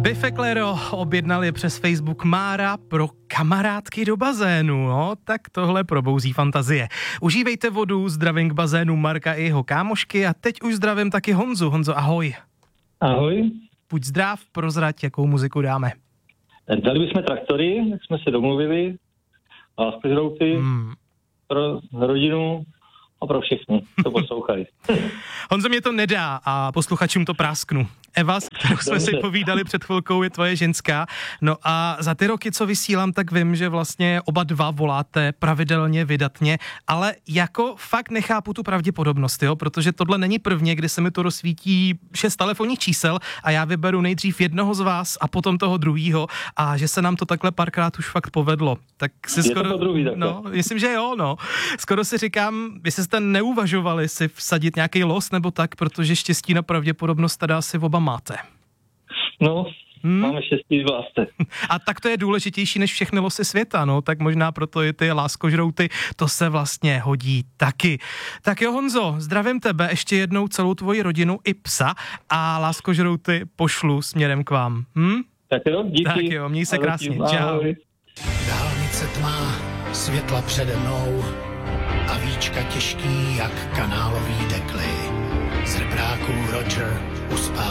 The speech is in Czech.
Biff Clyro objednal je přes Facebook Mára pro kamarádky do bazénu, no, tak tohle probouzí fantazie. Užívejte vodu, zdravím k bazénu Marka i jeho kámošky a teď už zdravím taky Honzu. Honzo, ahoj. Ahoj. Buď zdrav, prozrať, jakou muziku dáme. Dali bychom Traktory, jak jsme se domluvili, Láskožrouty, pro rodinu a pro všechny, to poslouchají. Honzo, mě to nedá a posluchačům to prásknu. Eva, s kterou jsme si povídali před chvilkou, je tvoje ženská. No a za ty roky, co vysílám, tak vím, že vlastně oba dva voláte pravidelně, vydatně, ale jako fakt nechápu tu pravděpodobnost, jo, protože tohle není prvně, kdy se mi to rozsvítí 6 telefonních čísel a já vyberu nejdřív jednoho z vás a potom toho druhýho a že se nám to takhle párkrát už fakt povedlo. Tak si je skoro, to druhý, no, myslím, že jo, no. Skoro si říkám, jestli jste neuvažovali si vsadit nějaký los nebo tak, protože štěstí na pravděpodobnost teda asi oba máte. No, máme štěstí v lásce. A tak to je důležitější než všechny losy světa, no, tak možná proto i ty láskožrouty, to se vlastně hodí taky. Tak jo, Honzo, zdravím tebe, ještě jednou celou tvoji rodinu i psa a láskožrouty pošlu směrem k vám. Tak jo, díky. Tak jo, měj se krásně, čau. Dálnice tmá, světla přede mnou a víčka těžký jak kanálový dekly. Z rebráků Roger uspává.